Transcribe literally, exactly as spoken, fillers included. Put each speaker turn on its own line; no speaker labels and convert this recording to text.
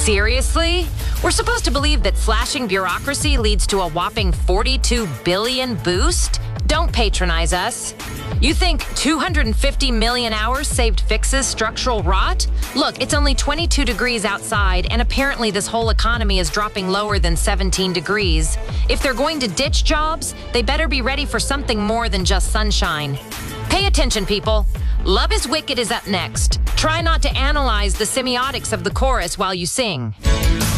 Seriously? We're supposed to believe that slashing bureaucracy leads to a whopping forty-two billion boost? Don't patronize us. You think two hundred fifty million hours saved fixes structural rot? Look, it's only twenty-two degrees outside, and apparently this whole economy is dropping lower than seventeen degrees. If they're going to ditch jobs, they better be ready for something more than just sunshine. Pay attention, people. Love is Wicked is up next. Try not to analyze the semiotics of the chorus while you sing.